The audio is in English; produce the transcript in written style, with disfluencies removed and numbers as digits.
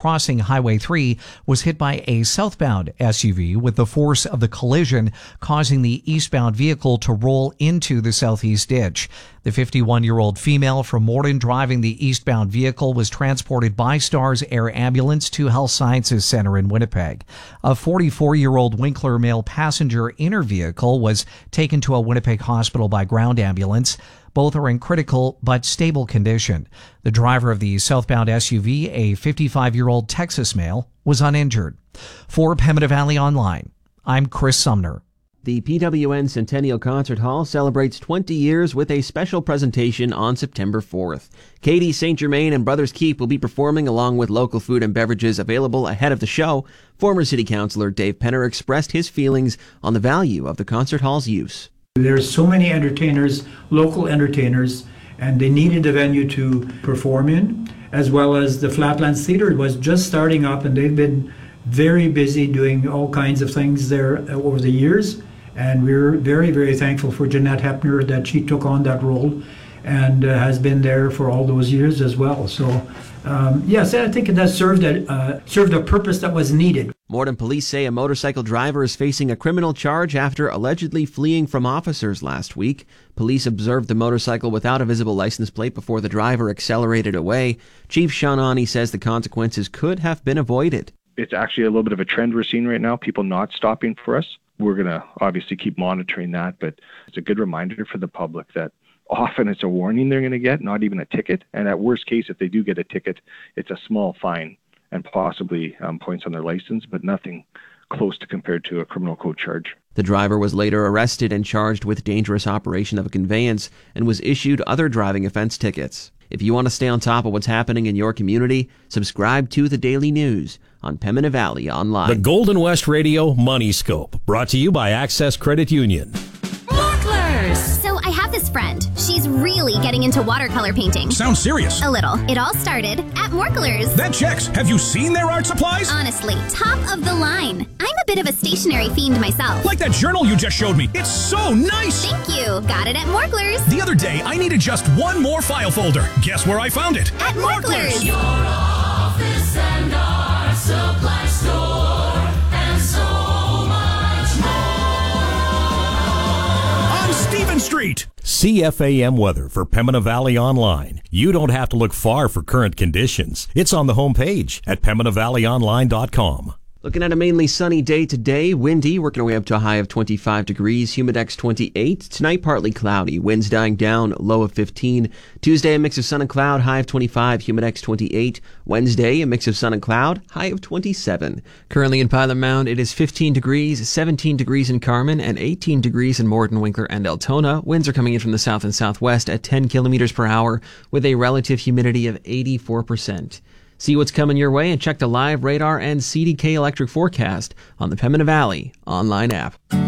crossing Highway 3 was hit by a southbound SUV with the force of the collision causing the eastbound vehicle to roll into the southeast ditch. The 51-year-old female from Morden driving the eastbound vehicle was transported by Stars Air Ambulance to Health Sciences Center in Winnipeg. A 44-year-old Winkler male passenger in her vehicle was taken to a Winnipeg hospital by ground ambulance. Both are in critical but stable condition. The driver of the southbound SUV, a 55-year-old Texas male, was uninjured. For Pembina Valley Online, I'm Chris Sumner. The PWN Centennial Concert Hall celebrates 20 years with a special presentation on September 4th. Katie St. Germain and Brothers Keep will be performing along with local food and beverages available ahead of the show. Former City Councillor Dave Penner expressed his feelings on the value of the concert hall's use. There's so many entertainers, local entertainers, and they needed a venue to perform in, as well as the Flatlands Theatre was just starting up, and they've been very busy doing all kinds of things there over the years. And we're very, very thankful for Jeanette Hepner that she took on that role and has been there for all those years as well. So, yes, I think it has served a purpose that was needed. Morden police say a motorcycle driver is facing a criminal charge after allegedly fleeing from officers last week. Police observed the motorcycle without a visible license plate before the driver accelerated away. Chief Sean Ani says the consequences could have been avoided. It's actually a little bit of a trend we're seeing right now, people not stopping for us. We're going to obviously keep monitoring that, but it's a good reminder for the public that often it's a warning they're going to get, not even a ticket. And at worst case, if they do get a ticket, it's a small fine and possibly points on their license, but nothing close to compared to a criminal code charge. The driver was later arrested and charged with dangerous operation of a conveyance and was issued other driving offense tickets. If you want to stay on top of what's happening in your community, subscribe to The Daily News on Pembina Valley Online. The Golden West Radio Money Scope, brought to you by Access Credit Union. So I have this friend. She's really getting into watercolor painting. Sounds serious. A little. It all started at Morklers. That checks. Have you seen their art supplies? Honestly, top of the line. I'm a bit of a stationery fiend myself. Like that journal you just showed me. It's so nice. Thank you. Got it at Morklers. The other day, I needed just one more file folder. Guess where I found it? At Morklers. Your office and art supply store, and so much more. On Stephen Street. CFAM weather for Pembina Valley Online. You don't have to look far for current conditions. It's on the homepage at PembinaValleyOnline.com. Looking at a mainly sunny day today, windy, working our way up to a high of 25 degrees, humidex 28. Tonight, partly cloudy, winds dying down, low of 15. Tuesday, a mix of sun and cloud, high of 25, humidex 28. Wednesday, a mix of sun and cloud, high of 27. Currently in Pilot Mound, it is 15 degrees, 17 degrees in Carman, and 18 degrees in Morden, Winkler, and Altona. Winds are coming in from the south and southwest at 10 kilometers per hour with a relative humidity of 84%. See what's coming your way and check the live radar and CDK electric forecast on the Pembina Valley online app.